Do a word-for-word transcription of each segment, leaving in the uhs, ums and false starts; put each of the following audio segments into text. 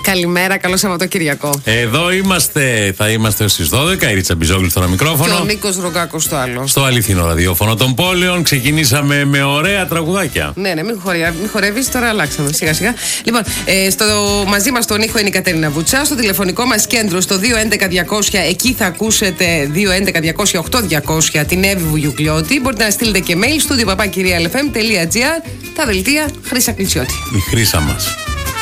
Καλημέρα, καλό Σαββατοκυριακό. Εδώ είμαστε, θα είμαστε στις δώδεκα. Η Ρίτσα Μπιζόγλου στο μικρόφωνο. Και ο Νίκος Ρογκάκος στο άλλο. Στο αληθινό ραδιόφωνο των πόλεων. Ξεκινήσαμε με ωραία τραγουδάκια. Ναι, ναι, μην, χωριά, μην χορεύεις, τώρα αλλάξαμε σιγά σιγά. Λοιπόν, ε, στο, μαζί μας στον ήχο είναι η Κατερίνα Βουτσά. Στο τηλεφωνικό μας κέντρο στο δύο έντεκα διακόσια, εκεί θα ακούσετε δύο έντεκα διακόσια οκτώ διακόσια την Εύη Βουγιουκλιώτη. Μπορείτε να στείλετε και mail στο παπάκυριαλεφm τελεία τζι άρ. Τα δελτία Χρύσα Κλεισιώτη. Η Χρύσα μας.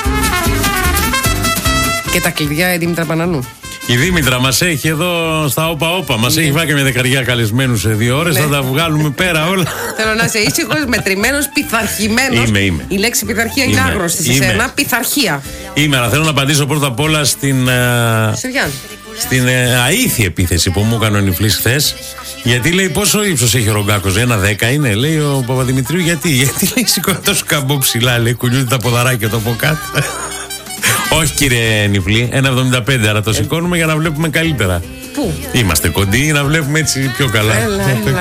Και τα κλειδιά η Δήμητρα Πανανού. Η Δήμητρα μας έχει εδώ στα όπα όπα. Μας ναι. έχει βάλει και μια δεκαριά καλεσμένους σε δύο ώρες. Ναι. Θα τα βγάλουμε πέρα όλα. Θέλω να είσαι ήσυχος, μετρημένος, πειθαρχημένος. Είμαι, είμαι. Η λέξη πειθαρχία είμαι. είναι άγνωστη σε σένα. Πειθαρχία. Είμαι, αλλά θέλω να απαντήσω πρώτα απ' όλα στην. Συριάν. Στην uh, αήθη επίθεση που μου έκανε ο Νιφλής χθες. Γιατί λέει πόσο ύψος έχει ο Ρογκάκος, ένα δέκα είναι, λέει ο Παπαδημητρίου. Γιατί, γιατί λέει σηκώνει τόσο καμπό ψηλά, λέει κουνιούνται τα ποδαράκια το από κάτω. Όχι κύριε Νιφλή, ένα εβδομήντα πέντε, αλλά το σηκώνουμε για να βλέπουμε καλύτερα. Πού? Είμαστε κοντοί, να βλέπουμε έτσι πιο καλά. Έλα, έλα.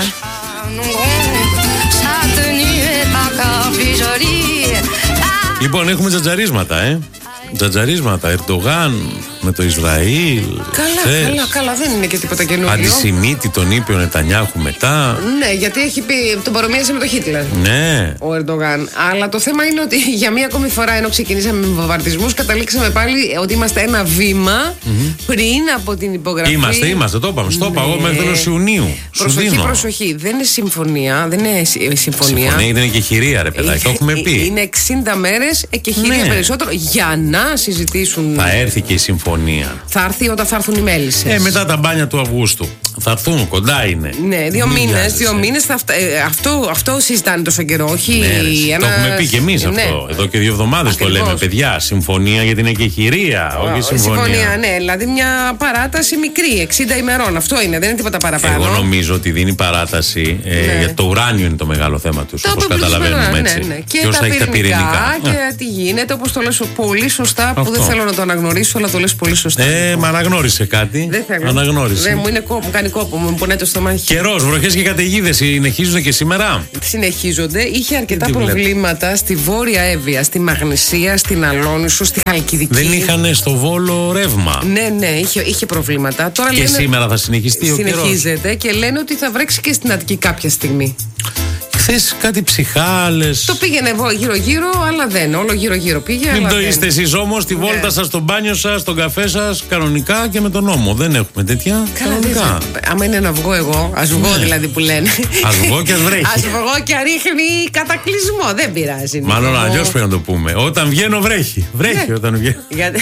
Λοιπόν, έχουμε τζατζαρίσματα, ε. Τζατζαρίσματα, Ερντογάν με το Ισραήλ. Καλά, θες. καλά, καλά, δεν είναι και τίποτα καινούριο. Αντισημίτη τον είπε ο Νετανιάχου μετά. Ναι, γιατί έχει πει, τον παρομοίασε με τον Χίτλερ. Ναι. Ο Ερντογάν. Αλλά το θέμα είναι ότι για μία ακόμη φορά, ενώ ξεκινήσαμε με βομβαρδισμούς, καταλήξαμε πάλι ότι είμαστε ένα βήμα mm-hmm. πριν από την υπογραφή. Είμαστε, είμαστε, το είπαμε. Στο είπα εγώ μέχρι τέλος Ιουνίου. Προσοχή, προσοχή. Δεν είναι συμφωνία. Δεν είναι συμφωνία. Συμφωνία είναι και χειρία, ρε παιδάκι. Το έχουμε πει. Είναι εξήντα μέρες και χειρία ναι. περισσότερο για να συζητήσουν. Θα έρθει και η συμφωνία. Θα έρθει όταν θα έρθουν οι μέλισσες. Ε, μετά τα μπάνια του Αυγούστου. Θα έρθουν, κοντά είναι. Ναι, δύο μήνες. Δύο μήνες θα αυτα... ε, αυτό, αυτό συζητάνε τόσο καιρό. Όχι ναι, ένα... Το έχουμε πει και εμείς ναι. αυτό. Εδώ και δύο εβδομάδες το λέμε, παιδιά. Συμφωνία γιατί είναι και χειρία. Oh, όχι συμφωνία. Συμφωνία, ναι. Δηλαδή μια παράταση μικρή, εξήντα ημερών. Αυτό είναι, δεν είναι τίποτα παραπάνω. Εγώ νομίζω ότι δίνει παράταση. Ε, ναι. Γιατί το ουράνιο είναι το μεγάλο θέμα του. Όπως καταλαβαίνουμε έτσι. Ναι, ναι. Και ποιος θα έχει τα πυρηνικά. Και τι γίνεται, όπως το λες πολύ σωστά, που δεν θέλω να το αναγνωρίσω, αλλά το λες πολύ σωστά. Ε, μα αναγνώρισε κάτι. Δεν θέλω. Αναγνώρισε. Δεν μου είναι κόπο, κάνει κόπο, μου πονάει το στομάχι. Καιρός, βροχές και καταιγίδες συνεχίζονται και σήμερα. Συνεχίζονται. Είχε αρκετά προβλήματα στη Βόρεια Εύβοια, στη Μαγνησία, στην Αλόνισο, στη Χαλκιδική. Δεν είχαν στο Βόλο ρεύμα. Ναι, ναι, είχε, είχε προβλήματα. Τώρα και λένε, σήμερα θα συνεχιστεί ο καιρός. Συνεχίζεται και λένε ότι θα βρέξει και στην Αττική κάποια στιγμή. Χθες κάτι ψυχάλες. Το πήγαινε γύρω-γύρω, αλλά δεν. Όλο γύρω-γύρω πήγε. Μην αλλά το δεν. είστε εσείς όμως, τη βόλτα ναι. σας, στον μπάνιο σας, στον καφέ σας, κανονικά και με τον νόμο. Δεν έχουμε τέτοια. Καλά, κανονικά. Άμα είναι να βγω εγώ, ας βγω ναι. δηλαδή που λένε. Ας βγω και ας βρέχει. Ας βγω και ρίχνει κατακλυσμό. Δεν πειράζει. Μάλλον αλλιώς πρέπει να το πούμε. Όταν βγαίνω βρέχει. Βρέχει ναι. όταν βγαίνω. Γιατί...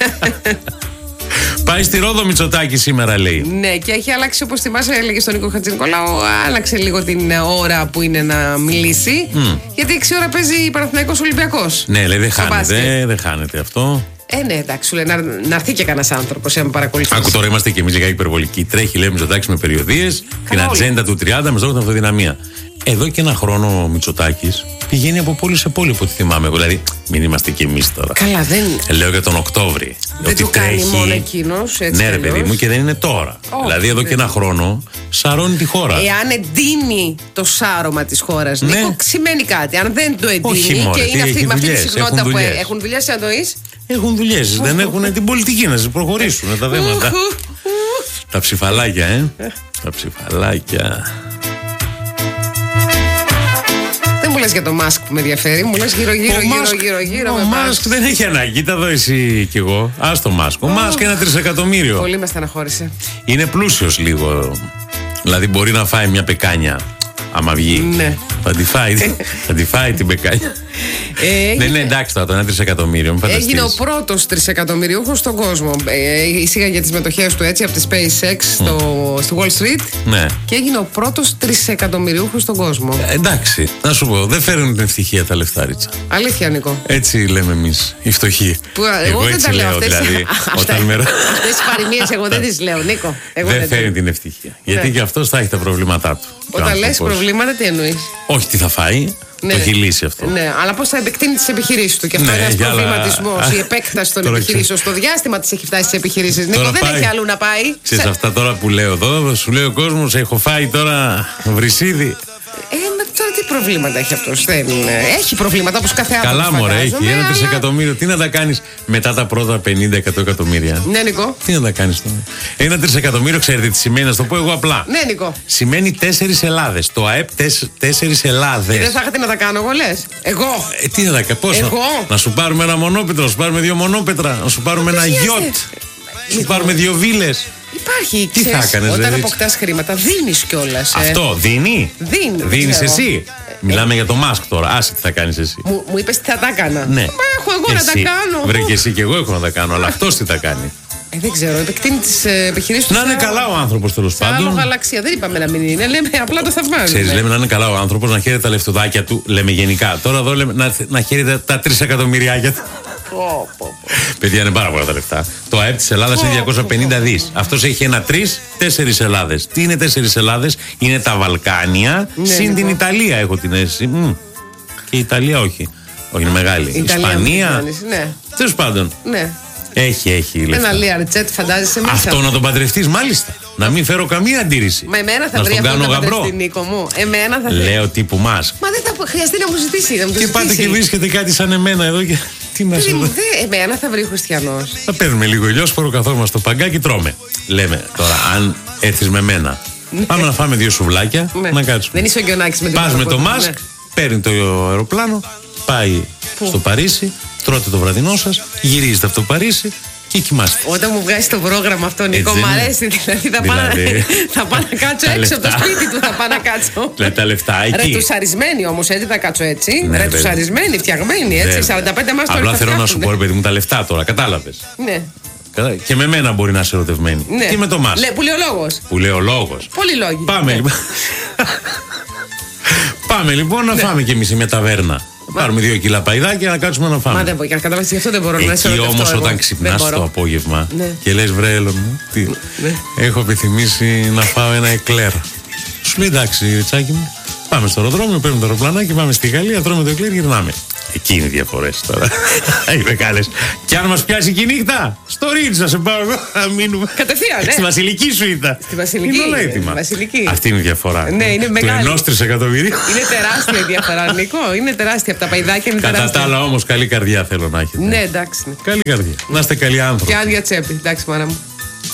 Πάει στη Ρόδο Μητσοτάκη σήμερα, λέει. Ναι, και έχει αλλάξει, όπως θυμάσαι, έλεγε στον Νίκο Χατζηνικολάου, άλλαξε λίγο την ώρα που είναι να μιλήσει. Mm. Γιατί έξι ώρα παίζει Παναθηναϊκός Ολυμπιακός. Ναι, λέει, δεν χάνεται, δεν χάνεται αυτό. Ε, ναι, εντάξει, σου λέει να, να έρθει και κανένα άνθρωπο να με παρακολουθήσει. Άκου, τώρα είμαστε και εμείς λιγάκι υπερβολικοί. Τρέχει, λέει, Μητσοτάκης με περιοδίες, την ατζέντα του τριάντα με στόχο την αυτοδυναμία. Εδώ και ένα χρόνο ο Μητσοτάκης πηγαίνει από πόλη σε πόλη, από ό,τι θυμάμαι. Δηλαδή, μην είμαστε κι εμείς τώρα. Καλά, δεν. Λέω για τον Οκτώβρη. Δεν ότι του τρέχει... κάνει μόνο εκείνος. Ναι, ρε παιδί μου, και δεν είναι τώρα. Oh, δηλαδή, εδώ και ένα χρόνο σαρώνει τη χώρα. Εάν εντείνει το σάρωμα της χώρας, ναι. Νίκο, σημαίνει κάτι. Αν δεν το εντείνει όχι, μωρέ, και είναι αυτή, με αυτή τη συχνότητα που δουλειές. έχουν δουλειές, αν το είσαι. Έχουν δουλειές. Δεν έχουν την πολιτική να προχωρήσουν τα θέματα. Τα ψηφαλάκια, ε. Τα ψηφαλάκια. Μου λες για το Μάσκ που με ενδιαφέρει, μου λες γύρω γύρω γύρω γύρω γύρω. Ο Μάσκ δεν έχει ανάγκη, τα δω εσύ κι εγώ. Ας το Μάσκ. Ο Μάσκ είναι ένα τρισεκατομμύριο. Πολύ με στεναχώρησε. Είναι πλούσιος λίγο. Δηλαδή μπορεί να φάει μια πεκάνια. Άμα βγει. Ναι. Θα τη φάει, θα τη φάει την πεκάνια. Ε, δεν είναι εντάξει τώρα το ένα τρισεκατομμύριο. Έγινε ο πρώτος τρισεκατομμυριούχος στον κόσμο. Ε, εισήγαγε τις μετοχές του έτσι από τη SpaceX στο, mm. στο Wall Street. Ναι. Και έγινε ο πρώτος τρισεκατομμυριούχος στον κόσμο. Ε, εντάξει, να σου πω, δεν φέρνουν την ευτυχία τα λεφτά, Ρίτσα. Αλήθεια, Νίκο. Έτσι λέμε εμείς, οι φτωχοί. Που, εγώ, εγώ δεν τα λέω αυτές. Δηλαδή, αυτές τις παροιμίες εγώ δεν τις λέω, Νίκο. Εγώ δεν φέρνει την ευτυχία. Γιατί και αυτός θα έχει τα προβλήματά του. Όταν λες προβλήματα, τι εννοείς? Όχι, τι θα φάει. Ναι. Το έχει λύσει αυτό. Ναι, αλλά πώς θα επεκτείνει τις επιχειρήσεις του. Και αυτό ναι, είναι ένας προβληματισμός. Αλλά... Η επέκταση των επιχειρήσεων. Στο διάστημα της έχει φτάσει στις επιχειρήσεις. Νίκο, δεν πάει... έχει αλλού να πάει. Ξέρεις Σε... αυτά τώρα που λέω εδώ, σου λέει ο κόσμος, έχω φάει τώρα βρυσίδι. Ε, με το τώρα τι προβλήματα έχει αυτός? Δεν έχει προβλήματα όπως κάθε άνθρωπος. Καλά, μωρέ, έχει ένα αλλά... τρισεκατομμύριο. Τι να τα κάνεις μετά τα πρώτα πενήντα εκατό εκατομμύρια? Ναι, Νικό. Τι να τα κάνεις τώρα? Ένα τρισεκατομμύριο, ξέρετε τι σημαίνει, να το πω εγώ απλά. Ναι, Νικό. Σημαίνει τέσσερις Ελλάδες. Το ΑΕΠ τέσσερις Ελλάδες. Δεν θα είχατε να τα κάνω εγώ, λες? Εγώ. Ε, τι να τα κάνω, πώς? Εγώ. Να, να σου πάρουμε ένα μονόπετρο, να σου πάρουμε δύο μονόπετρα, να σου πάρουμε ένα γιότ, να σου πάρουμε δύο βίλες. Υπάρχει, τι ξέρεις, θα έκανες, όταν δηλαδή? αποκτάς χρήματα, δίνεις κιόλας. Ε. Αυτό δίνει. Δίνει. Δίνεις εσύ. Μιλάμε για το Μάσκ τώρα. Άσε τι θα κάνεις εσύ. Μου, μου είπες τι θα τα έκανα. Ναι. Μα έχω εγώ εσύ. να τα κάνω. Βρε και εσύ και εγώ έχω να τα κάνω, αλλά αυτός τι θα κάνει? Ε, δεν ξέρω, επεκτείνει τις ε, επιχειρήσεις του. Να είναι καλά ο άνθρωπος, τέλος πάντων. Άλλο γαλαξία. Δεν είπαμε να μην είναι. Λέμε απλά το θαυμάζουμε. Ξέρεις, λέμε να είναι καλά ο άνθρωπος, να χαίρεται τα λεφτοδάκια του. Λέμε γενικά. Τώρα εδώ λέμε να, να χαίρεται τα τρισεκατομμυριάκια του. Πω, πω, πω. Παιδιά, είναι πάρα πολλά τα λεφτά. Το ΑΕΠ της Ελλάδας είναι διακόσια πενήντα δις. Αυτός έχει ένα τρεις, τέσσερις Ελλάδες. Τι είναι τέσσερις Ελλάδες? Είναι τα Βαλκάνια, ναι, συν λοιπόν. την Ιταλία, έχω την αίσθηση. Μ. Και η Ιταλία όχι. Όχι, είναι μεγάλη. Η Ισπανία. Ναι. Τέλος πάντων. Ναι. Έχει, έχει λεφτά. Ένα Learjet, φαντάζεσαι μέσα. Αυτό να τον παντρευτείς, μάλιστα. Να μην φέρω καμία αντίρρηση. Μα εμένα θα να βρει στον αυτό κάνω να γαμπρό. παντρευτεί, Νίκο μου. Εμένα θα βρει. Λέω τύπου Μάσκ. Μα δεν θα χρειαστεί να μου ζητήσει. Να μου το Και ζητήσει. πάτε και βρίσκεται κάτι σαν εμένα εδώ και. Τι να σου πω. Εμένα θα βρει ο Χριστιανός. Θα παίρνουμε λίγο ηλιόσπορο, καθόμαστε στο παγκάκι, τρώμε. Λέμε τώρα, αν έρθεις με μένα, πάμε να φάμε δύο σουβλάκια, Ναι. να κάτσουμε. Δεν είσαι ο Γκιονάκης με την Πας με το Παπαδόπουλο, Μάσκ, ναι. παίρνει το αεροπλάνο, πάει Πού? στο Παρίσι, τρώτε το βραδινό σας, γυρίζετε από το Παρίσι και κοιμάστε. Όταν μου βγάζει το πρόγραμμα αυτό, Νίκο, Έτσι μ' δεν είναι? αρέσει. Δηλαδή θα πάω Δηλαδή. να- θα πάω να κάτσω Τα έξω από το λεφτά. σπίτι του. Θα πάω να κάτσω. Δηλαδή τα λεφτά εκεί. Ρετουσαρισμένη όμως, έτσι θα κάτσω έτσι. Ναι, Ρετουσαρισμένη, φτιαγμένη έτσι. Βέβαια. σαράντα πέντε μας τώρα Απλά θα θέλω να σου φτιάχνουν. πω, ρε παιδί μου, τα λεφτά τώρα, κατάλαβες. Ναι. Κατα- Και με μένα μπορεί να είσαι ερωτευμένη. Ναι. Και με το Μάσκ. Λέ, που λέει ο λόγος. Που λέει ο λόγος. Πολλοί λόγοι. Πάμε Ναι. λοιπόν. Πάμε λοιπόν να φάμε κι εμείς μια ταβέρνα. Να πάρουμε δύο κιλά παϊδάκια να κάτσουμε να φάμε. Μα δεν μπορεί, για να καταλάβεις, γι' αυτό δεν μπορώ να σε Εκεί ερωτευτώ όμως εγώ. όταν Δεν ξυπνάς μπορώ. το απόγευμα Ναι. και λες βρε Έλλον μου, τι, Ναι. έχω επιθυμήσει να φάω ένα εκλέρ. Σου λέει εντάξει Ριτσάκι μου, πάμε στο αεροδρόμιο, παίρνουμε το αεροπλανάκι, πάμε στη Γαλλία, τρώμε το εκλέρ, γυρνάμε. Εκεί είναι οι διαφορές τώρα. Είναι καλές. Και αν μας πιάσει και η νύχτα, στο Ρίτζ να σε πάω εγώ να μείνουμε. Κατευθείαν, ναι. Στη βασιλική σουίτα. Στη βασιλική, Είναι όλα ε, έτοιμα. βασιλική. Αυτή είναι η διαφορά. Ναι, είναι Του μεγάλη. ενός τρισεκατομμυρίου. Είναι τεράστια η διαφορά, Νίκο. Είναι τεράστια. Από τα παϊδάκια είναι Κατά τα τεράστια. άλλα όμως καλή καρδιά θέλω να έχετε. Ναι, εντάξει. ναι. Καλή καρδιά. Να είστε καλοί άνθρωποι. Και άδεια τσέπη. Εντάξει, μάνα μου.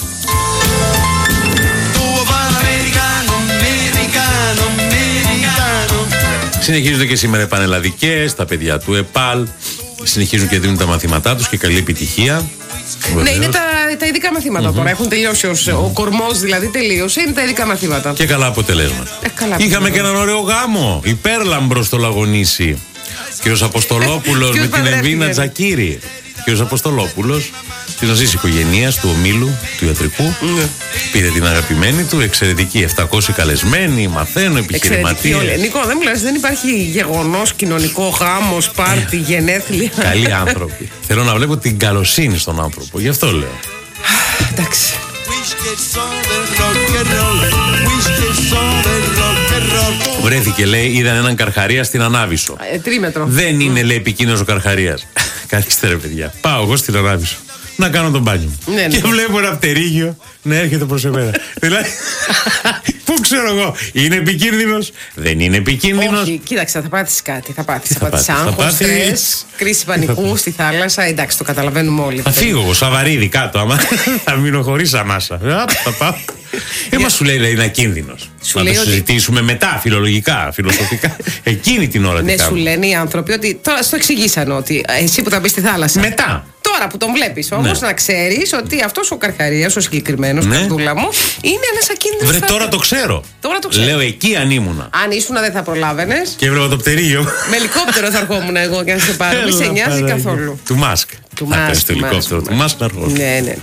Συνεχίζονται και σήμερα επανελλαδικές, τα παιδιά του ΕΠΑΛ συνεχίζουν και δίνουν τα μαθήματά τους και καλή επιτυχία. Ναι, Βεβαίως. είναι τα, τα ειδικά μαθήματα τώρα. Έχουν τελειώσει. Ως, ο κορμός δηλαδή τελείωσε. Είναι τα ειδικά μαθήματα. Και καλά αποτελέσματα. Ε, καλά Είχαμε αποτελέσματα. και έναν ωραίο γάμο. Υπέρλαμπρο στο Λαγονήσι. Κύριος Αποστολόπουλος Ποιος με την παντρεύτηκε? Εμβίνα Τζακίρη. Κύριος Αποστολόπουλος της νοσής οικογένειας του ομίλου του ιατρικού. Ναι. Πήρε την αγαπημένη του, εξαιρετική. επτακόσιοι καλεσμένοι, μαθαίνω, Εξαιρετική επιχειρηματίες. όλη. Νίκο, δεν μου λες, δεν υπάρχει γεγονός, κοινωνικό, γάμος, πάρτι, γενέθλια. Καλοί άνθρωποι. Θέλω να βλέπω την καλοσύνη στον άνθρωπο. Γι' αυτό λέω. Εντάξει. Βρέθηκε, λέει, είδαν έναν Καρχαρία στην Ανάβησο. Ε, τρίμετρο. Δεν είναι, λέει, επικίνδυνος ο Καρχαρίας. Καθίστε ρε παιδιά. Πάω εγώ στην Ανάβησο να κάνω τον μπάνιο μου. Ναι, ναι. Και βλέπω ένα πτερίγιο να έρχεται προς εμένα. Δηλαδή, πού ξέρω εγώ, είναι επικίνδυνος, δεν είναι επικίνδυνος. Όχι, κοίταξε, θα πάθεις κάτι. Θα πάθεις, Τι θα θα πάθεις πάθεις, θα άγχος, πάθεις? στρες, κρίση πανικού στη θάλασσα. Εντάξει, το καταλαβαίνουμε όλοι. Θα φύγω εγώ, Σαβαρίδι κάτω, άμα θα μείνω χωρίς ανάσα. Α, θα πάω. Ε, μα σου λέει, λέει, είναι ακίνδυνος. Σου Να λέει το ότι- συζητήσουμε μετά, φιλολογικά, φιλοσοφικά. Εκείνη την ώρα τι Ναι, σου κάνουμε. λένε οι άνθρωποι ότι. Τώρα στο εξηγήσαν ότι εσύ που θα μπει στη θάλασσα. Μετά. Τώρα που τον βλέπει όμως Ναι. να ξέρεις ότι αυτός ο Καρχαρίας, ο συγκεκριμένος, Ναι. καρδούλα μου, είναι ένας ακίνδυνος. Βρε, στρατός. τώρα το ξέρω. Τώρα το ξέρω. Λέω εκεί αν ήμουνα. Αν ήσουν δεν θα προλάβαινες. Και έβλεπα το πτερίγιο. Με ελικόπτερο θα ερχόμουν εγώ και να σε πάρω. Μη σε Έλα, νοιάζει Παναγία. καθόλου. Του Μάσκ. Του Θα Μάσκ, πες το του Μάσκ, ελικόπτερο του του Μάσκ να ερχόσουν. Ναι, ναι, ναι.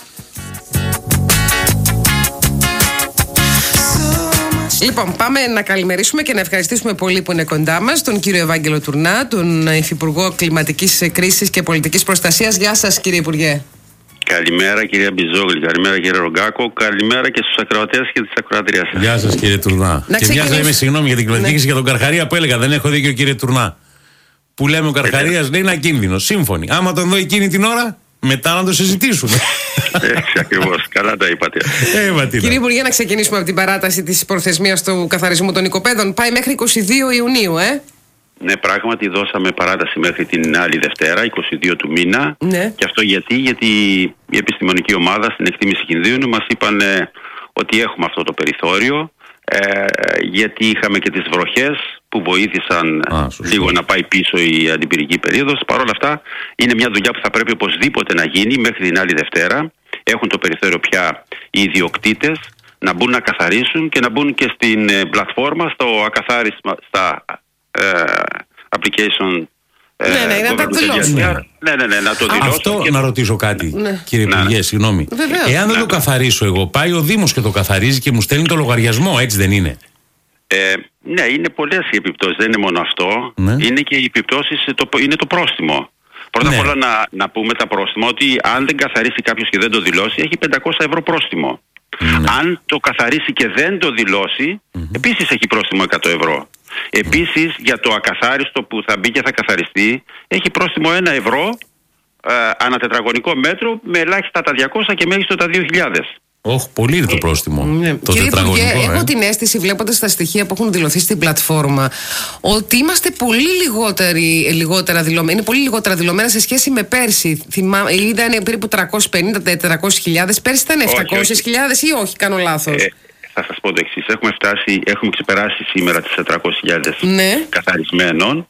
Λοιπόν, πάμε να καλημερίσουμε και να ευχαριστήσουμε πολύ που είναι κοντά μας τον κύριο Ευάγγελο Τουρνά, τον Υφυπουργό Κλιματικής Κρίσης και Πολιτικής Προστασίας. Γεια σας, κύριε Υπουργέ. Καλημέρα κυρία Μπιζόγλη, καλημέρα κύριε Ρογκάκο, καλημέρα και στους ακροατές και τις ακροατρίες σας. Γεια σας κύριε Τουρνά. Να Και μια ξεκινήσουμε. λέμε συγγνώμη για την κλιματική Ναι. και για τον Καρχαρία που έλεγα. Δεν έχω δίκιο κύριε Τουρνά. Που λέμε ο Καρχαρίας λέει είναι ακίνδυνο. Σύμφωνοι. Άμα τον δω εκείνη την ώρα, μετά να το συζητήσουμε. Έτσι ακριβώς. Καλά τα είπατε. Ε, Κύριε Υπουργέ, να ξεκινήσουμε από την παράταση της προθεσμίας του καθαρισμού των οικοπαίδων. Πάει μέχρι είκοσι δύο Ιουνίου, ε. Ναι, πράγματι δώσαμε παράταση μέχρι την άλλη Δευτέρα, είκοσι δύο του μήνα. Ναι. Και αυτό γιατί, γιατί η επιστημονική ομάδα στην εκτίμηση κινδύνου μας είπαν ε, ότι έχουμε αυτό το περιθώριο, ε, γιατί είχαμε και τις βροχές που βοήθησαν Α, λίγο να πάει πίσω η αντιπυρική περίοδος. Παρ' όλα αυτά είναι μια δουλειά που θα πρέπει οπωσδήποτε να γίνει μέχρι την άλλη Δευτέρα. Έχουν το περιθώριο πια οι ιδιοκτήτες να μπουν να καθαρίσουν και να μπουν και στην ε, πλατφόρμα, στο ακαθάρισμα, στα application. Ναι, ναι, να τα εκδηλώσουν. Ναι, ναι, ναι, να το δηλώσουν. Αυτό και... να ρωτήσω κάτι, ναι. κύριε ναι, Υπουργέ, ναι. συγγνώμη. Βεβαίως. Εάν δεν ναι, το ναι. καθαρίσω εγώ, πάει ο Δήμος και το καθαρίζει και μου στέλνει το λογαριασμό, έτσι δεν είναι? Ε, ναι, είναι πολλές οι επιπτώσεις, δεν είναι μόνο αυτό. Ναι. Είναι και οι επιπτώσεις, το, είναι το πρόστιμο. Πρώτα Ναι. απ' όλα να, να πούμε τα πρόστιμα, ότι αν δεν καθαρίσει κάποιος και δεν το δηλώσει, έχει πεντακόσια ευρώ πρόστιμο. Ναι. Αν το καθαρίσει και δεν το δηλώσει, mm-hmm. επίσης έχει πρόστιμο εκατό ευρώ. Επίσης, για το ακαθάριστο που θα μπει και θα καθαριστεί, έχει πρόστιμο ένα ευρώ ε, ανά τετραγωνικό μέτρο, με ελάχιστα τα διακόσια και μέγιστο τα δύο χιλιάδες. Όχι, πολύ είναι το πρόστιμο. Ναι. Το Κύριε Υπουργέ, τετραγωνικό. έχω ε. την αίσθηση, βλέποντας τα στοιχεία που έχουν δηλωθεί στην πλατφόρμα, ότι είμαστε πολύ λιγότεροι, λιγότερα δηλωμένοι, είναι πολύ λιγότερα δηλωμένα σε σχέση με πέρσι. Θυμά, ήταν περίπου τριακόσιες πενήντα με τετρακόσιες χιλιάδες, πέρσι ήταν επτακόσιες χιλιάδες ή όχι, κάνω λάθος? Ε, θα σας πω το εξής. Έχουμε φτάσει, έχουμε ξεπεράσει σήμερα τις τετρακόσιες χιλιάδες Ναι. καθαρισμένων.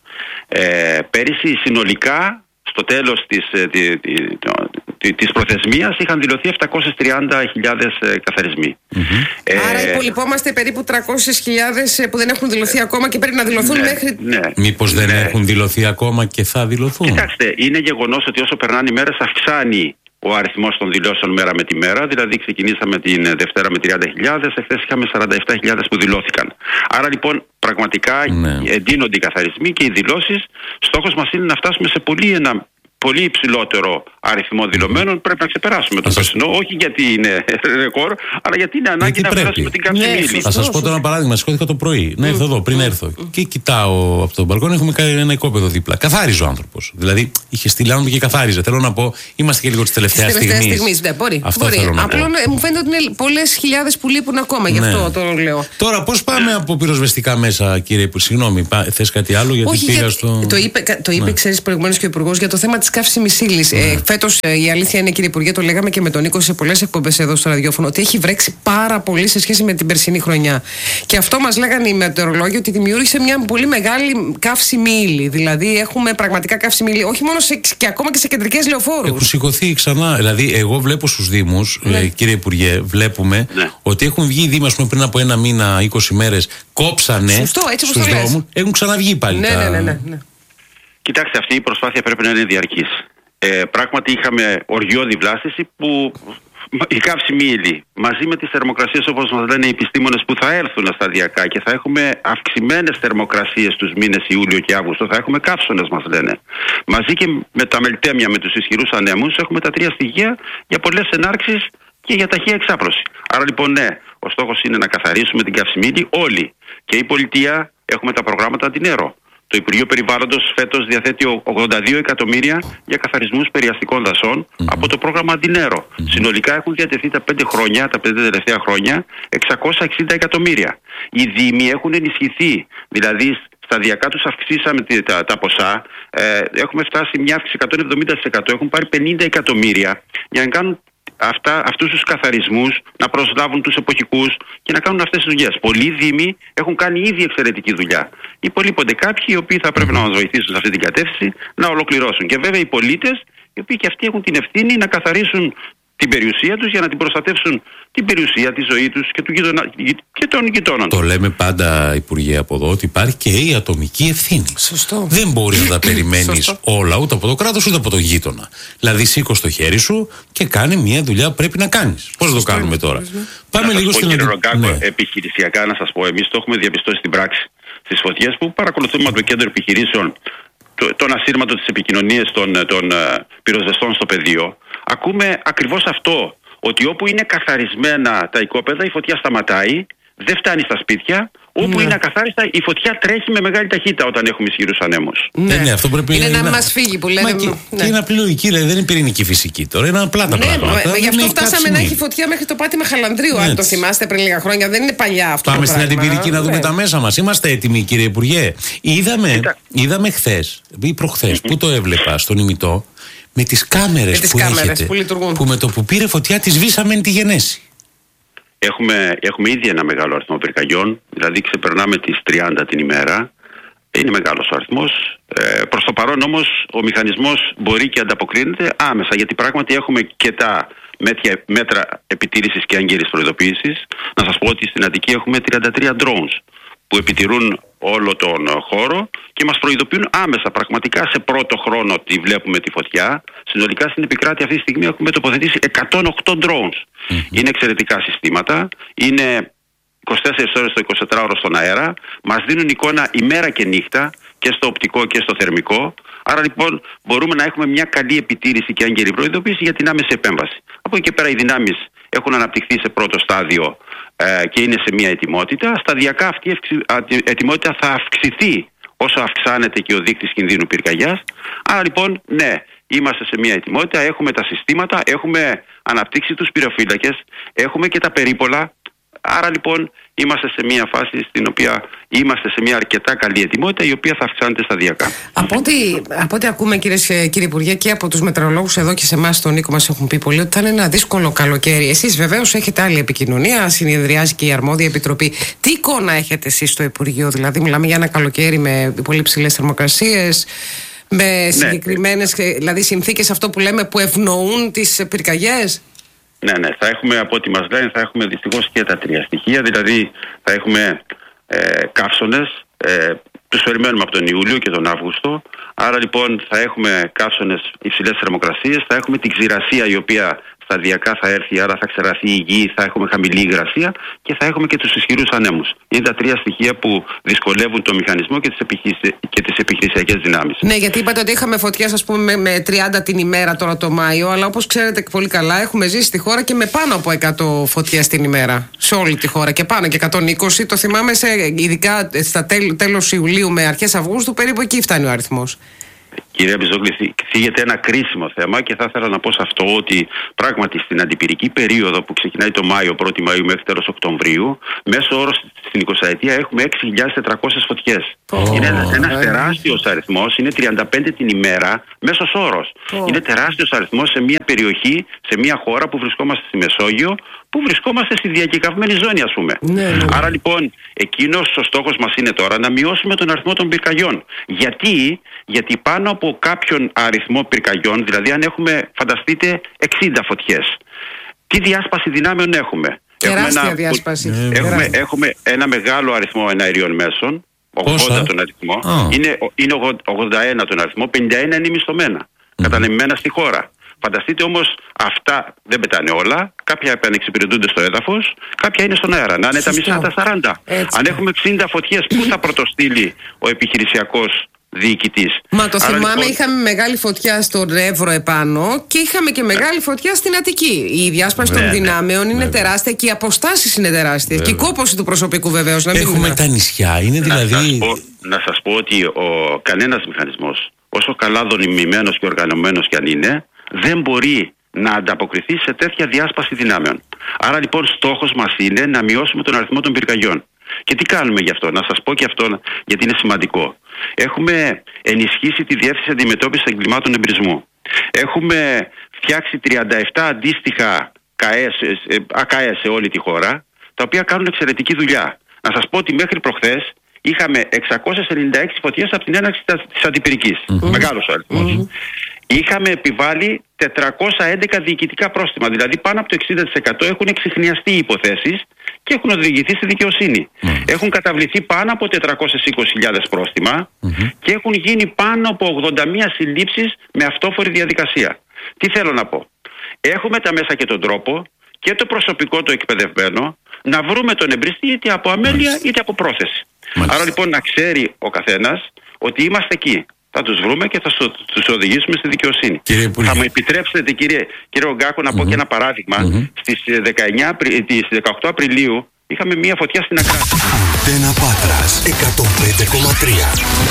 Ε, πέρυσι συνολικά, στο τέλος της, τη, τη, τη, της προθεσμίας, είχαν δηλωθεί επτακόσιες τριάντα χιλιάδες καθαρισμοί. Mm-hmm. Ε, Άρα υπολοιπόμαστε περίπου τριακόσιες χιλιάδες που δεν έχουν δηλωθεί ακόμα και πρέπει να δηλωθούν ναι, μέχρι... ναι. Μήπως δεν Ναι. έχουν δηλωθεί ακόμα και θα δηλωθούν? Κοιτάξτε, είναι γεγονός ότι όσο περνάνε οι μέρες αυξάνει ο αριθμός των δηλώσεων μέρα με τη μέρα. Δηλαδή ξεκινήσαμε την Δευτέρα με τριάντα χιλιάδες, εχθές είχαμε σαράντα επτά χιλιάδες που δηλώθηκαν. Άρα λοιπόν πραγματικά Ναι. εντείνονται οι καθαρισμοί και οι δηλώσεις. Στόχος μας είναι να φτάσουμε σε πολύ ένα πολύ υψηλότερο αριθμό δηλωμένων. Πρέπει να ξεπεράσουμε το σας... περσινό, όχι γιατί είναι ρεκόρ, αλλά γιατί είναι ανάγκη Γιατί να πρέπει. φτάσουμε την καψιμίλη. Ναι, Θα σωστό. σας πω τώρα ένα παράδειγμα. Σηκώθηκα το πρωί να έρθω εδώ, πριν έρθω. Και κοιτάω από τον μπαλκόνι, έχουμε κάνει ένα οικόπεδο δίπλα. Καθάριζε ο άνθρωπος. Δηλαδή είχε στείλει άνθρωπο και καθάριζε. Θέλω να πω, είμαστε και λίγο τη τελευταία στιγμή. στιγμή. Ναι, μπορεί. Αυτό μπορεί. θέλω να Απλά πω. ναι, μου φαίνεται ότι είναι πολλές χιλιάδες που λείπουν ακόμα, γι' Ναι. αυτό το λέω. Τώρα, πώς πάμε από πυροσβεστικά μέσα, κύριε Υπουργέ? Συγγνώμη, θες κάτι άλλο? Γιατί Όχι, πήγα για- στο. το είπε, το είπε Ναι. ξέρεις, προηγουμένως και ο Υπουργός για το θέμα της καύσιμης ύλης. Ναι. Ε, φέτος, ε, η αλήθεια είναι, κύριε Υπουργέ, το λέγαμε και με τον Νίκο σε πολλές εκπομπές εδώ στο ραδιόφωνο, ότι έχει βρέξει πάρα πολύ σε σχέση με την περσινή χρονιά. Και αυτό μας λέγανε οι μετεωρολόγοι, ότι δημιούργησε μια πολύ μεγάλη καύσιμη ύλη. Δηλαδή, έχουμε πραγματικά καύσιμη ύλη, όχι μόνο σε, και ακόμα και σε κεντρικές λεωφόρους. Έχουν σηκωθεί ξανά. Δηλαδή, εγώ βλέπω στους Δήμους, Ναι. ε, κύριε Υπουργέ, βλέπουμε Ναι. ότι έχουν βγει οι Δήμοι, ας πούμε, πριν από ένα μήνα, είκοσι μέρες, κόψανε Σωστό, έτσι όπως στους το λες. δρόμους. Έχουν ξαναβγεί πάλι. Ναι, τα... ναι, ναι, ναι, ναι. Κοιτάξτε, αυτή η προσπάθεια πρέπει να είναι διαρκής. Ε, πράγματι είχαμε οργιώδη βλάστηση που η καύσιμη ύλη μαζί με τις θερμοκρασίες, όπως μας λένε οι επιστήμονες, που θα έρθουν σταδιακά και θα έχουμε αυξημένες θερμοκρασίες τους μήνες Ιούλιο και Αύγουστο, θα έχουμε καύσονες μας λένε. Μαζί και με τα μελτέμια, με τους ισχυρούς ανέμους, έχουμε τα τρία στοιχεία για πολλές ενάρξεις και για ταχεία εξάπλωση. Άρα λοιπόν ναι, ο στόχος είναι να καθαρίσουμε την καύσιμη ύλη όλοι. Και η πολιτεία έχουμε τα προγράμματα αντινέρο. Το Υπουργείο Περιβάλλοντος φέτος διαθέτει ογδόντα δύο εκατομμύρια για καθαρισμούς περιαστικών δασών mm-hmm. από το πρόγραμμα Αντινέρο. Mm-hmm. Συνολικά έχουν διατεθεί τα πέντε χρόνια, τα πέντε τελευταία χρόνια, εξακόσια εξήντα εκατομμύρια. Οι Δήμοι έχουν ενισχυθεί, δηλαδή σταδιακά τους αυξήσαμε τα, τα ποσά. Ε, έχουμε φτάσει μια αύξηση εκατόν εβδομήντα τοις εκατό, έχουν πάρει πενήντα εκατομμύρια για να κάνουν αυτά, αυτούς τους καθαρισμούς, να προσλάβουν τους εποχικούς και να κάνουν αυτές τις δουλειές. Πολλοί Δήμοι έχουν κάνει ήδη εξαιρετική δουλειά. Υπολείπονται κάποιοι οι οποίοι θα πρέπει να μας βοηθήσουν σε αυτή την κατεύθυνση να ολοκληρώσουν. Και βέβαια οι πολίτες, οι οποίοι και αυτοί έχουν την ευθύνη να καθαρίσουν την περιουσία τους για να την προστατεύσουν την περιουσία, τη ζωή τους και, του γειτονα... και των γειτόνων. Το λέμε πάντα, Υπουργέ, από εδώ, ότι υπάρχει και η ατομική ευθύνη. Σωστό. Δεν μπορεί να τα περιμένεις όλα, ούτε από το κράτος ούτε από το γείτονα. Δηλαδή, σήκω το χέρι σου και κάνει μια δουλειά που πρέπει να κάνεις. Πώς το κάνουμε τώρα? Πάμε να λίγο σας πω, στην κύριε Ρογκάκο, ναι. επιχειρησιακά να σας πω, εμείς το έχουμε διαπιστώσει στην πράξη στις φωτιές που παρακολουθούμε από το κέντρο επιχειρήσεων, το, τον ασύρματο της επικοινωνίας των, των uh, πυροσβεστών στο πεδίο. Ακούμε ακριβώς αυτό, ότι όπου είναι καθαρισμένα τα οικόπεδα η φωτιά σταματάει, δεν φτάνει στα σπίτια, όπου ναι. είναι ακαθάριστα, η φωτιά τρέχει με μεγάλη ταχύτητα όταν έχουμε ισχυρούς ανέμους. Ναι, ναι, αυτό πρέπει είναι να, να μας φύγει που λένε. Μα και, ναι. και είναι απλή λογική, δηλαδή δεν είναι πυρηνική φυσική τώρα, είναι απλά τα ναι, πράγματα. Ναι, γι' αυτό φτάσαμε να έχει φωτιά μέχρι το πάτημα Χαλανδρίου, αν το θυμάστε πριν λίγα χρόνια. Δεν είναι παλιά αυτό. Πάμε το στην πράγμα. αντιπυρική να δούμε ναι. τα μέσα μας. Είμαστε έτοιμοι, κύριε Υπουργέ. Είδαμε, είδαμε χθες ή προχθές, mm-hmm. που το έβλεπα στον ημιτό, με τις κάμερες με που κάμερες έχετε, που λειτουργούν. Που με το που πήρε φωτιά τη σβήσαμε εν τη γενέση. Έχουμε, έχουμε ήδη ένα μεγάλο αριθμό πυρκαγιών, δηλαδή ξεπερνάμε τις τριάντα την ημέρα. Είναι μεγάλος ο αριθμός. Ε, προς το παρόν όμως ο μηχανισμός μπορεί και ανταποκρίνεται άμεσα, γιατί πράγματι έχουμε και τα μέτια, μέτρα επιτήρησης και έγκαιρης προειδοποίησης. Να σας πω ότι στην Αττική έχουμε τριάντα τρία drones που επιτηρούν όλο τον χώρο και μας προειδοποιούν άμεσα, πραγματικά σε πρώτο χρόνο, ότι βλέπουμε τη φωτιά. Συνολικά στην επικράτεια αυτή τη στιγμή έχουμε τοποθετήσει εκατόν οκτώ drones. Mm-hmm. Είναι εξαιρετικά συστήματα, είναι είκοσι τέσσερις ώρες το εικοσιτετράωρο στον αέρα, μας δίνουν εικόνα ημέρα και νύχτα και στο οπτικό και στο θερμικό. Άρα λοιπόν μπορούμε να έχουμε μια καλή επιτήρηση και έγκαιρη προειδοποίηση για την άμεση επέμβαση. Από εκεί και πέρα οι δυνάμεις έχουν αναπτυχθεί σε πρώτο στάδιο ε, και είναι σε μια ετοιμότητα. Σταδιακά αυτή η ετοιμότητα θα αυξηθεί όσο αυξάνεται και ο δείκτης κινδύνου πυρκαγιάς. Άρα λοιπόν ναι, είμαστε σε μια ετοιμότητα, έχουμε τα συστήματα, έχουμε αναπτύξει τους πυροφύλακες, έχουμε και τα περίπολα. Άρα λοιπόν είμαστε σε μια φάση στην οποία είμαστε σε μια αρκετά καλή ετοιμότητα, η οποία θα αυξάνεται σταδιακά. Από ό,τι, από ό,τι ακούμε, κύριε, κύριε Υπουργέ, και από τους μετεωρολόγους εδώ και σε εμάς στον Νίκο μας έχουν πει πολύ ότι θα είναι ένα δύσκολο καλοκαίρι. Εσείς βεβαίως έχετε άλλη επικοινωνία, συνεδριάζει και η αρμόδια επιτροπή. Τι εικόνα έχετε εσείς στο Υπουργείο, δηλαδή μιλάμε για ένα καλοκαίρι με πολύ ψηλές θερμοκρασίες, με συγκεκριμένες ναι. δηλαδή συνθήκες, αυτό που λέμε, που ευνοούν τις πυρκαγιές? Ναι, ναι, θα έχουμε, από ό,τι μας λένε, θα έχουμε δυστυχώς και τα τρία στοιχεία. Δηλαδή θα έχουμε ε, καύσωνες, ε, τους περιμένουμε από τον Ιούλιο και τον Αύγουστο. Άρα λοιπόν θα έχουμε καύσωνες υψηλές θερμοκρασίες, θα έχουμε την ξηρασία η οποία σταδιακά θα έρθει, άρα θα ξεραθεί η γη, θα έχουμε χαμηλή υγρασία και θα έχουμε και τους ισχυρούς ανέμους. Είναι τα τρία στοιχεία που δυσκολεύουν το μηχανισμό και τις, επιχειρησι... και τις επιχειρησιακές δυνάμεις. Ναι, γιατί είπατε ότι είχαμε φωτιές, ας πούμε, με, με τριάντα την ημέρα τώρα το Μάιο, αλλά όπως ξέρετε πολύ καλά, έχουμε ζήσει στη χώρα και με πάνω από εκατό φωτιές την ημέρα. Σε όλη τη χώρα και πάνω και εκατόν είκοσι. Το θυμάμαι, σε, ειδικά στα τέλ, τέλος Ιουλίου με αρχές Αυγούστου, περίπου εκεί φτάνει ο αριθμός. Κύριε Μπιζόγλη, θίγεται ένα κρίσιμο θέμα και θα ήθελα να πω σε αυτό ότι πράγματι στην αντιπυρική περίοδο που ξεκινάει το Μάιο, πρώτη Μαΐου μέχρι τέλος Οκτωβρίου, μέσω όρος στην εικοσαετία έχουμε έξι χιλιάδες τετρακόσιες φωτιές. Oh, είναι ένας, ένας τεράστιος αριθμός, είναι τριάντα πέντε την ημέρα, μέσος όρος. Oh. Είναι τεράστιος αριθμός σε μια περιοχή, σε μια χώρα που βρισκόμαστε στη Μεσόγειο, που βρισκόμαστε στη διακεκαυμένη ζώνη, ας πούμε. Ναι, ναι. Άρα λοιπόν, εκείνος ο στόχος μας είναι τώρα να μειώσουμε τον αριθμό των πυρκαγιών. Γιατί, γιατί πάνω από κάποιον αριθμό πυρκαγιών, δηλαδή αν έχουμε, φανταστείτε, εξήντα φωτιές, τι διάσπαση δυνάμεων έχουμε? Τεράστια έχουμε ένα, διάσπαση. Έχουμε, έχουμε ένα μεγάλο αριθμό εναεριών μέσων, ογδόντα τον αριθμό, oh. είναι, είναι ογδόντα ένα τον αριθμό, πενήντα ένα είναι μισθωμένα, mm. κατανεμμένα στη χώρα. Φανταστείτε όμως, αυτά δεν πετάνε όλα. Κάποια επανεξυπηρετούνται στο έδαφος, κάποια είναι στον αέρα. Να είναι τα μισά τα σαράντα. Έτσι. Αν έχουμε εξήντα φωτιές, πού θα πρωτοστείλει ο επιχειρησιακός διοικητής? Μα το Άρα, θυμάμαι, λοιπόν, είχαμε μεγάλη φωτιά στον Εύρο επάνω και είχαμε και μεγάλη φωτιά στην Αττική. Η διάσπαση ναι, των δυνάμεων ναι, είναι ναι. τεράστια και οι αποστάσεις είναι τεράστιες. Και η κόπωση του προσωπικού βεβαίως. Έχουμε τα νησιά, είναι δηλαδή. Να σας πω, να σας πω ότι ο, κανένας μηχανισμός, όσο καλά δομημένος και οργανωμένος κι αν είναι, δεν μπορεί να ανταποκριθεί σε τέτοια διάσπαση δυνάμεων. Άρα λοιπόν στόχος μας είναι να μειώσουμε τον αριθμό των πυρκαγιών. Και τι κάνουμε γι' αυτό? Να σας πω και αυτό γιατί είναι σημαντικό. Έχουμε ενισχύσει τη Διεύθυνση Αντιμετώπισης Εγκλημάτων Εμπρισμού. Έχουμε φτιάξει τριάντα επτά αντίστοιχα ΑΚΑΕ σε όλη τη χώρα, τα οποία κάνουν εξαιρετική δουλειά. Να σας πω ότι μέχρι προχθές είχαμε εξακόσιες ενενήντα έξι φωτιές από την έναρξη της αντιπυρικής. Mm-hmm. Μεγάλος ο αριθμός. Mm-hmm. Είχαμε επιβάλει τετρακόσια έντεκα διοικητικά πρόστιμα, δηλαδή πάνω από το εξήντα τοις εκατό έχουν εξιχνιαστεί οι υποθέσεις και έχουν οδηγηθεί στη δικαιοσύνη. Mm. Έχουν καταβληθεί πάνω από τετρακόσιες είκοσι χιλιάδες πρόστιμα mm-hmm. και έχουν γίνει πάνω από ογδόντα μία συλλήψεις με αυτόφορη διαδικασία. Τι θέλω να πω? Έχουμε τα μέσα και τον τρόπο και το προσωπικό το εκπαιδευμένο να βρούμε τον εμπριστή είτε από αμέλεια είτε από πρόθεση. Mm. Άρα λοιπόν να ξέρει ο καθένας ότι είμαστε εκεί. Θα τους βρούμε και θα τους οδηγήσουμε στη δικαιοσύνη. Θα μου επιτρέψετε, κύριε, κύριε Ογκάκο, να mm-hmm. πω και ένα παράδειγμα. Mm-hmm. Στις, δεκαεννιά, στις δεκαοκτώ Απριλίου είχαμε μία φωτιά στην Ακράτεια. Αντένα Πάτρας εκατόν πέντε κόμμα τρία.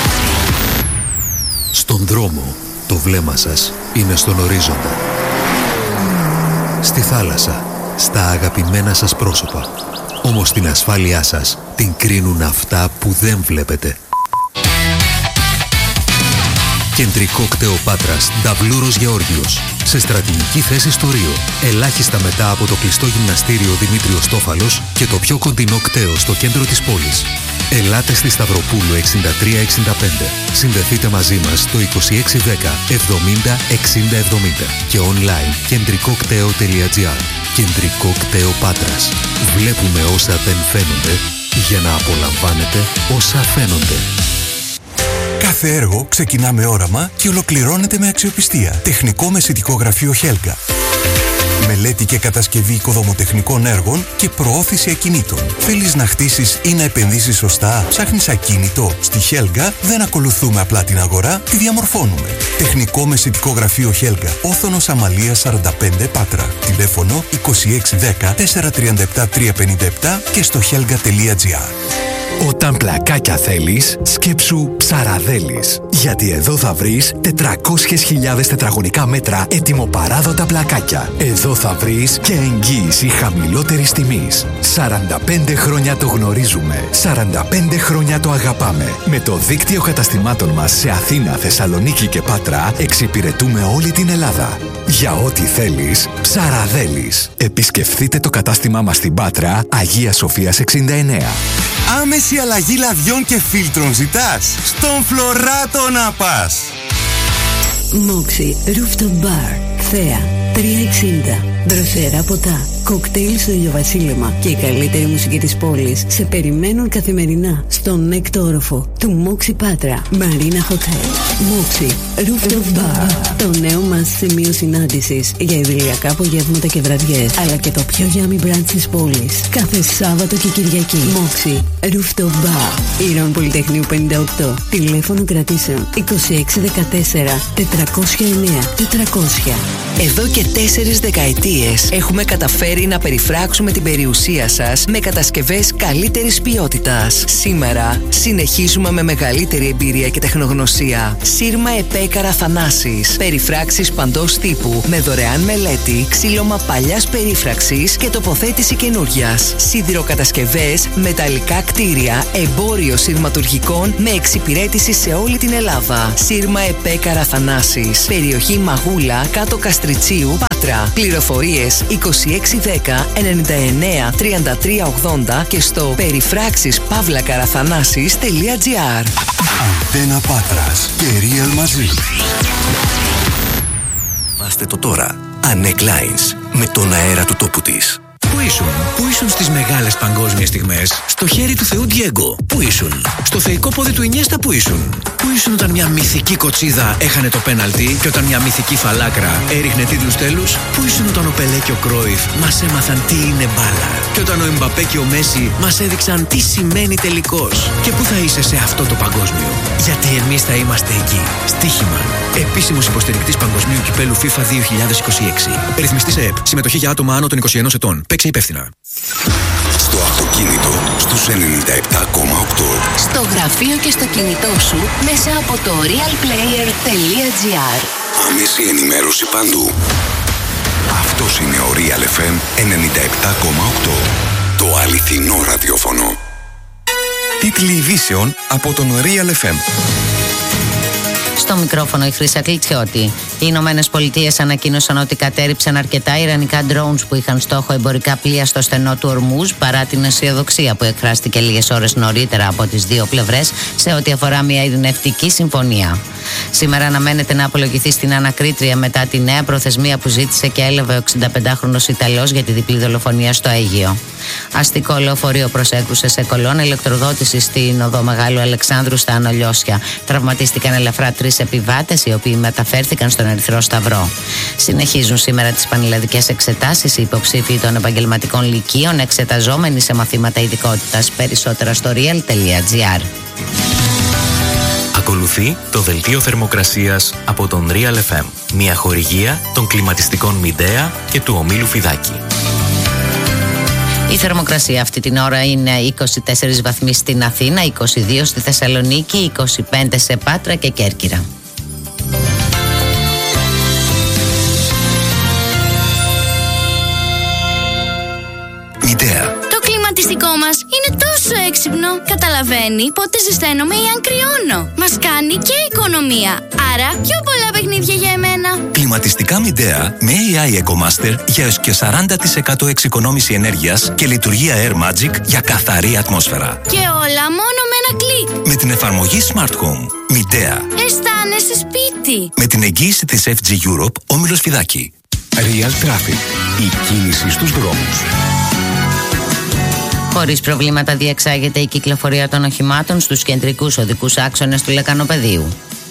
Στον δρόμο, το βλέμμα σας είναι στον ορίζοντα. Στη θάλασσα, στα αγαπημένα σας πρόσωπα. Όμως την ασφάλειά σας την κρίνουν αυτά που δεν βλέπετε. Κεντρικό κτέο Πάτρας, Νταβλούρος Γεώργιος. Σε στρατηγική θέση στο Ρίο. Ελάχιστα μετά από το κλειστό γυμναστήριο Δημήτριος Τόφαλος και το πιο κοντινό κτέο στο κέντρο της πόλης. Ελάτε στη Σταυροπούλου εξήντα τρία εξήντα πέντε. Συνδεθείτε μαζί μας στο είκοσι έξι δέκα εβδομήντα εξήντα εβδομήντα και online κεντρικοκτέο τελεία τζι άρ. Κεντρικό κτέο Πάτρας. Βλέπουμε όσα δεν φαίνονται για να απολαμβάνετε όσα φαίνονται. Κάθε έργο ξεκινά με όραμα και ολοκληρώνεται με αξιοπιστία. Τεχνικό μεσητικό γραφείο Χέλγα. Μελέτη και κατασκευή οικοδομοτεχνικών έργων και προώθηση ακινήτων. Θέλεις να χτίσεις ή να επενδύσεις σωστά? Ψάχνεις ακίνητο? Στη Χέλγα δεν ακολουθούμε απλά την αγορά, τη διαμορφώνουμε. Τεχνικό μεσητικό γραφείο Χέλγα. Όθωνος Αμαλίας σαράντα πέντε Πάτρα. Τηλέφωνο είκοσι έξι δέκα τετρακόσια τριάντα επτά τριακόσια πενήντα επτά και στο χέλγα τελεία τζι άρ. Όταν πλακάκια θέλεις, σκέψου Ψαραδέλης. Γιατί εδώ θα βρεις τετρακόσιες χιλιάδες τετραγωνικά μέτρα ετοιμοπαράδοτα πλακάκια. Εδώ θα βρεις και εγγύηση χαμηλότερης τιμής. σαράντα πέντε χρόνια το γνωρίζουμε. σαράντα πέντε χρόνια το αγαπάμε. Με το δίκτυο καταστημάτων μας σε Αθήνα, Θεσσαλονίκη και Πάτρα εξυπηρετούμε όλη την Ελλάδα. Για ό,τι θέλεις, Ψαραδέλης. Επισκεφθείτε το κατάστημά μας στην Πάτρα, Αγία Σοφίας εξήντα εννέα. Άμεση αλλαγή λαδιών και φίλτρων ζητάς? Στον Φλωράτο να πας! Μόξι Rooftop Bar, Θέα, τριακόσια εξήντα. Δροσερά ποτά, κοκτέιλ στο ηλιοβασίλεμα και η καλύτερη μουσική της πόλης σε περιμένουν καθημερινά στον έκτο όροφο του Μόξι Πάτρα Marina Hotel. Μόξι Rooftop Bar, το νέο μας σημείο συνάντησης για ιδηλιακά απογεύματα και βραδιές, αλλά και το πιο yummy brunch της πόλης κάθε Σάββατο και Κυριακή. Μόξι Rooftop Bar, Ήρων Πολυτεχνείου πενήντα οκτώ. Τηλέφωνο κρατήσεων είκοσι έξι δεκατέσσερα τετρακόσια εννέα τετρακόσια. Εδώ και τέσσερις δεκαετίες έχουμε καταφέρει να περιφράξουμε την περιουσία σας με κατασκευές καλύτερης ποιότητας. Σήμερα συνεχίζουμε με μεγαλύτερη εμπειρία και τεχνογνωσία. Σύρμα Επέκαρα Θανάσης. Περιφράξεις παντός τύπου με δωρεάν μελέτη, ξύλωμα παλιάς περίφραξης και τοποθέτηση καινούριας. Σιδηροκατασκευές, μεταλλικά κτίρια, εμπόριο σειρματουργικών με εξυπηρέτηση σε όλη την Ελλάδα. Σύρμα Επέκαρα Θανάσης. Περιοχή Μαγούλα, κάτω Καστριτσίου, Πάτρα. Πληροφορίες είκοσι έξι δέκα ενενήντα εννέα τριάντα τρία ογδόντα και στο περιφράξεις παύλα καραθανάσης τελεία τζι άρ. Αντένα Πάτρας και Real μαζί. Βάστε το τώρα. Ανέκ Lines, με τον αέρα του τόπου της. Πού ήσουν, πού ήσουν στις μεγάλες παγκόσμιες στιγμές? Στο χέρι του Θεού Ντιέγκο. Πού ήσουν? Στο θεϊκό πόδι του Ινιέστα. Πού ήσουν? Πού ήσουν όταν μια μυθική κοτσίδα έχανε το πέναλτι και όταν μια μυθική φαλάκρα έριχνε τίτλους τέλους? Πού ήσουν όταν ο Πελέ και ο Κρόιφ μας έμαθαν τι είναι μπάλα? Και όταν ο Εμπαπέ και ο Μέση μας έδειξαν τι σημαίνει τελικός? Και πού θα είσαι σε αυτό το παγκόσμιο? Γιατί εμείς θα είμαστε εκεί. Στοίχημα. Επίσημος υποστηρικτής Παγκοσμίου Κυπέλου FIFA δύο χιλιάδες είκοσι έξι. Ρυθμιστής ΕΕΠ. Συμμετοχή για άτομα άνω των είκοσι ενός ετών. Παίξε υπεύθυνα. Στο αυτοκίνητο στους ενενήντα επτά κόμμα οκτώ. Στο γραφείο και στο κινητό σου μέσα από το real player τελεία τζι άρ. Άμεση ενημέρωση παντού. Αυτός είναι ο Real εφ εμ ενενήντα επτά κόμμα οκτώ. Το αληθινό ραδιόφωνο. Τίτλοι ειδήσεων από τον Real εφ εμ. Στο μικρόφωνο η Χρύσα Κλιτσιώτη. Οι Ηνωμένες Πολιτείες ανακοίνωσαν ότι κατέρριψαν αρκετά ιρανικά drones που είχαν στόχο εμπορικά πλοία στο στενό του Ορμούζ, παρά την αισιοδοξία που εκφράστηκε λίγες ώρες νωρίτερα από τις δύο πλευρές σε ό,τι αφορά μια ειρηνευτική συμφωνία. Σήμερα αναμένεται να απολογηθεί στην ανακρίτρια μετά τη νέα προθεσμία που ζήτησε και έλαβε ο εξηνταπεντάχρονος Ιταλός για τη διπλή δολοφονία στο Αίγυο. Αστικό λεωφορείο προσέκρουσε σε κολόνα ηλεκτροδότηση στην οδό Μεγάλου Αλεξάνδρου στα Ανολιώσια. Τραυματίστηκαν ελαφρά τρεις επιβάτες, οι οποίοι μεταφέρθηκαν στον Ερυθρό Σταυρό. Συνεχίζουν σήμερα τις πανελλαδικές εξετάσεις οι υποψήφοι των επαγγελματικών λυκείων, εξεταζόμενοι σε μαθήματα ειδικότητας. Περισσότερα στο real τελεία τζι άρ. Ακολουθεί το δελτίο θερμοκρασίας από τον Real εφ εμ, μια χορηγία των κλιματιστικών Midea και του ομίλου Φιδάκη. Η θερμοκρασία αυτή την ώρα είναι είκοσι τέσσερις βαθμοί στην Αθήνα, είκοσι δύο στη Θεσσαλονίκη, είκοσι πέντε σε Πάτρα και Κέρκυρα. Μητέα. Το κλιματιστικό μας είναι τόσο έξυπνο. Καταλαβαίνει πότε ζεσταίνομαι ή αν κρυώνω. Μας κάνει και οικονομία. Άρα πιο πολλά παιχνίδια για εμένα. Κλιματιστικά Μητέα με έι άι EcoMaster για έως και σαράντα τοις εκατό εξοικονόμηση ενέργειας και λειτουργία Air Magic για καθαρή ατμόσφαιρα. Και όλα μόνο με ένα κλικ. Με την εφαρμογή Smart Home. Μητέα. Αισθάνεσαι σπίτι. Με την εγγύηση της εφ τζι Europe, Όμιλος Φιδάκη. Real Traffic. Η κίνηση στους δρόμους. Χωρίς προβλήματα διεξάγεται η κυκλοφορία των οχημάτων στους κεντρικούς οδικούς άξονες του Λεκανοπεδίου.